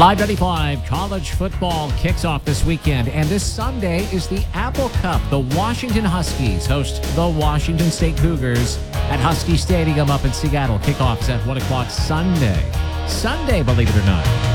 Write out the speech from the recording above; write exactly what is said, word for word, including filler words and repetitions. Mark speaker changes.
Speaker 1: Live ninety-five college football kicks off this weekend, and this Sunday is the Apple Cup. The Washington Huskies host the Washington State Cougars at Husky Stadium up in Seattle. Kickoff is at one o'clock Sunday. Sunday, believe it or not.